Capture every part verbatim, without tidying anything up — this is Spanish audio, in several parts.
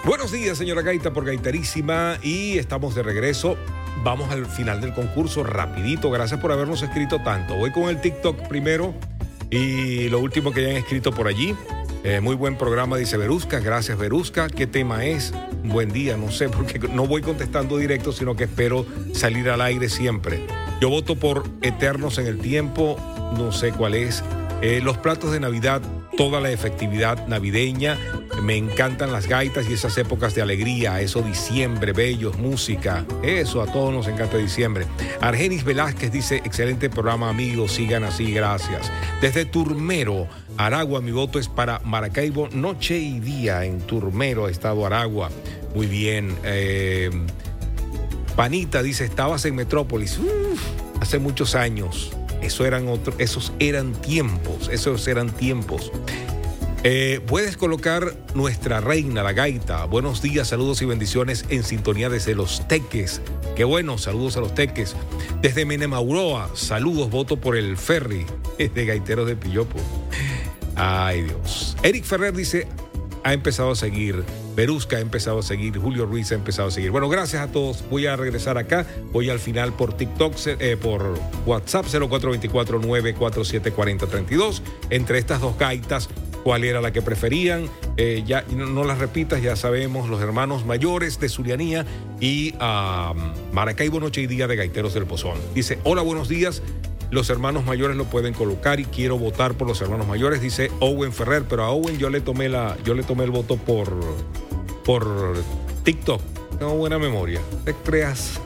Buenos días, señora Gaita, por Gaiterísima, y estamos de regreso. Vamos al final del concurso rapidito. Gracias por habernos escrito tanto. Voy con el TikTok primero y lo último que hayan escrito por allí. Eh, muy buen programa, dice Verusca. Gracias, Verusca. ¿Qué tema es? Buen día, no sé, porque no voy contestando directo, sino que espero salir al aire siempre. Yo voto por Eternos en el Tiempo, no sé cuál es. Eh, los platos de Navidad, toda la efectividad navideña. Me encantan las gaitas y esas épocas de alegría, eso diciembre, bellos, música, eso a todos nos encanta diciembre. Argenis Velázquez dice, excelente programa, amigos, sigan así, gracias. Desde Turmero, Aragua, mi voto es para Maracaibo, noche y día en Turmero, estado Aragua. Muy bien. Eh, Panita dice, estabas en Metrópolis, Uf, hace muchos años, eso eran otro, esos eran tiempos, esos eran tiempos. Eh, puedes colocar nuestra reina, la gaita. Buenos días, saludos y bendiciones en sintonía desde Los Teques. Qué bueno, saludos a Los Teques. Desde Menemauroa, saludos, voto por el ferry de Gaiteros de Pillopo. Ay, Dios. Eric Ferrer dice, ha empezado a seguir. Verusca ha empezado a seguir. Julio Ruiz ha empezado a seguir. Bueno, gracias a todos. Voy a regresar acá. Voy al final por TikTok, eh, por WhatsApp cero cuatro dos cuatro, nueve cuatro siete, cuatro cero tres dos. Entre estas dos gaitas, ¿cuál era la que preferían? Eh, ya no, no las repitas, ya sabemos, los hermanos mayores de Zulianía y uh, Maracaibo, noche y día de Gaiteros del Pozón. Dice, hola, buenos días. Los hermanos mayores lo pueden colocar y quiero votar por los hermanos mayores, dice Owen Ferrer, pero a Owen yo le tomé la, yo le tomé el voto por, por TikTok. Tengo buena memoria, te creas.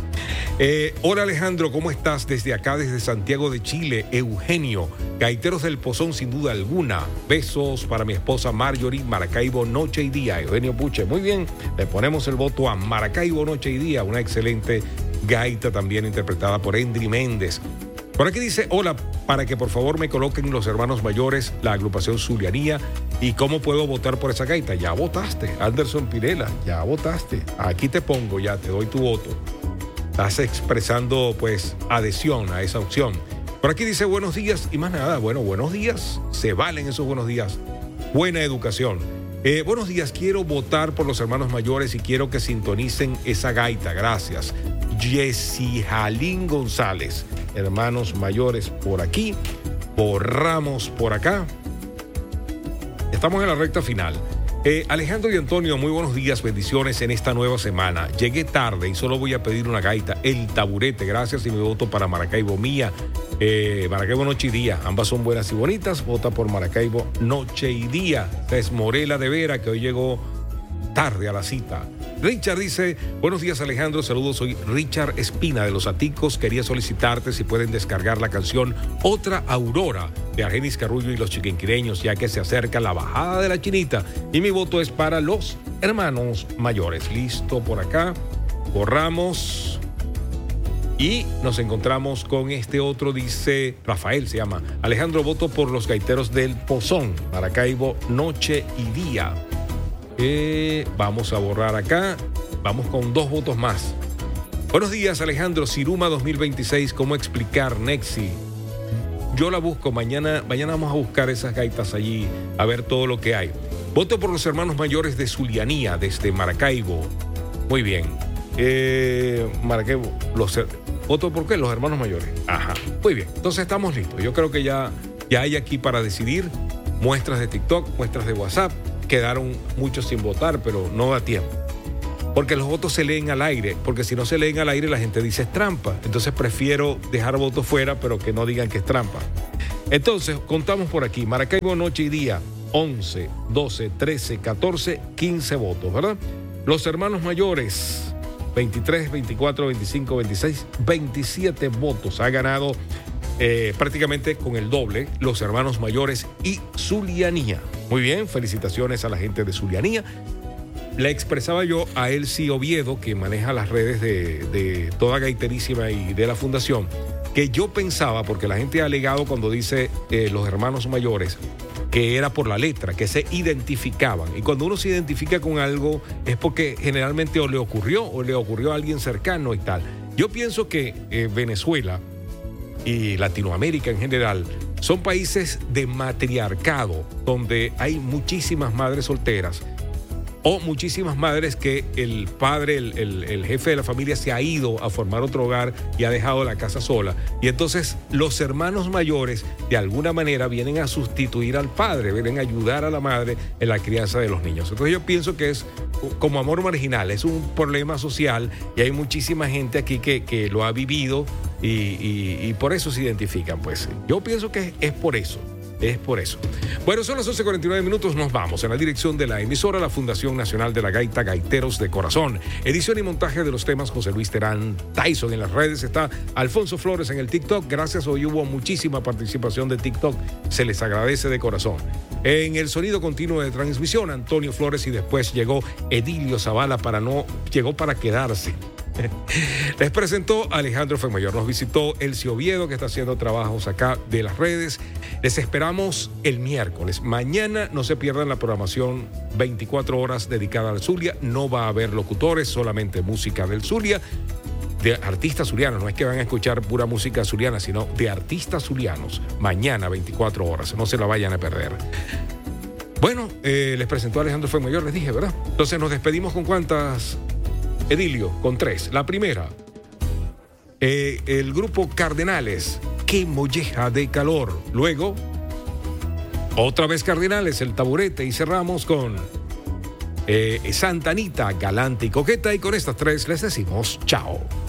Eh, hola Alejandro, ¿cómo estás? Desde acá, desde Santiago de Chile, Eugenio, Gaiteros del Pozón sin duda alguna. Besos para mi esposa Marjorie, Maracaibo, noche y día. Eugenio Puche, muy bien, le ponemos el voto a Maracaibo, noche y día, una excelente gaita también interpretada por Endri Méndez. Por aquí dice, hola, para que por favor me coloquen los hermanos mayores, la agrupación Zulianía, y cómo puedo votar por esa gaita. Ya votaste, Anderson Pirela, ya votaste. Aquí te pongo, ya te doy tu voto. Estás expresando, pues, adhesión a esa opción. Por aquí dice, buenos días, y más nada, bueno, buenos días, se valen esos buenos días. Buena educación. Eh, buenos días, quiero votar por los hermanos mayores y quiero que sintonicen esa gaita, gracias. Jessy Jalín González, hermanos mayores por aquí, borramos por acá. Estamos en la recta final. Eh, Alejandro y Antonio, muy buenos días, bendiciones en esta nueva semana. Llegué tarde y solo voy a pedir una gaita, El Taburete, gracias, y mi voto para Maracaibo Mía. Eh, Maracaibo Noche y Día, ambas son buenas y bonitas, vota por Maracaibo Noche y Día. Esta es Morela de Vera, que hoy llegó tarde a la cita. Richard dice, buenos días Alejandro, saludos, soy Richard Espina de Los Aticos, quería solicitarte si pueden descargar la canción Otra Aurora de Argenis Carrullo y los chiquinquireños, ya que se acerca la bajada de la Chinita y mi voto es para los hermanos mayores. Listo por acá, borramos y nos encontramos con este otro, dice Rafael, se llama Alejandro, voto por los Gaiteros del Pozón, Maracaibo Noche y Día. Eh, vamos a borrar acá. Vamos con dos votos más. Buenos días, Alejandro. Siruma dos mil veintiséis. ¿Cómo explicar Nexi? Yo la busco. Mañana, mañana vamos a buscar esas gaitas allí, a ver todo lo que hay. Voto por los hermanos mayores de Zulianía, desde Maracaibo. Muy bien. Eh, Maracaibo. Los, ¿Voto por qué? Los hermanos mayores. Ajá. Muy bien. Entonces estamos listos. Yo creo que ya, ya hay aquí para decidir. Muestras de TikTok, muestras de WhatsApp. Quedaron muchos sin votar, pero no da tiempo. Porque los votos se leen al aire, porque si no se leen al aire la gente dice es trampa. Entonces prefiero dejar votos fuera, pero que no digan que es trampa. Entonces, contamos por aquí. Maracaibo Noche y Día, once, doce, trece, catorce, quince votos, ¿verdad? Los hermanos mayores, veintitrés, veinticuatro, veinticinco, veintiséis, veintisiete votos. Ha ganado eh, prácticamente con el doble los hermanos mayores y Zulianía. Muy bien, felicitaciones a la gente de Zulianía. Le expresaba yo a Elsie Oviedo, que maneja las redes de, de toda Gaiterísima y de la Fundación, que yo pensaba, porque la gente ha alegado cuando dice eh, los hermanos mayores, que era por la letra, que se identificaban. Y cuando uno se identifica con algo es porque generalmente o le ocurrió o le ocurrió a alguien cercano y tal. Yo pienso que eh, Venezuela y Latinoamérica en general son países de matriarcado, donde hay muchísimas madres solteras O muchísimas madres que el padre, el, el, el jefe de la familia se ha ido a formar otro hogar y ha dejado la casa sola. Y entonces los hermanos mayores de alguna manera vienen a sustituir al padre, vienen a ayudar a la madre en la crianza de los niños. Entonces yo pienso que es como amor marginal, es un problema social y hay muchísima gente aquí que, que lo ha vivido y, y, y por eso se identifican. Pues yo pienso que es por eso. Es por eso. Bueno, son las once cuarenta y nueve minutos, nos vamos. En la dirección de la emisora, la Fundación Nacional de la Gaita, Gaiteros de Corazón. Edición y montaje de los temas, José Luis Terán Tyson. En las redes está Alfonso Flores en el TikTok. Gracias, hoy hubo muchísima participación de TikTok. Se les agradece de corazón. En el sonido continuo de transmisión, Antonio Flores, y después llegó Edilio Zavala para no... Llegó para quedarse. Les presentó Alejandro Femayor. Nos visitó Elcio Oviedo, que está haciendo trabajos acá de las redes. Les esperamos el miércoles. Mañana no se pierdan la programación veinticuatro horas dedicada al Zulia. No va a haber locutores, solamente música del Zulia, de artistas zulianos. No es que van a escuchar pura música zuliana, sino de artistas zulianos. Mañana veinticuatro horas. No se la vayan a perder. Bueno, eh, les presentó Alejandro Femayor, les dije, ¿verdad? Entonces nos despedimos con cuántas... Edilio, con tres. La primera, eh, el grupo Cardenales, Qué molleja de calor. Luego, otra vez Cardenales, El Taburete. Y cerramos con eh, Santa Anita, Galante y Coqueta. Y con estas tres les decimos chao.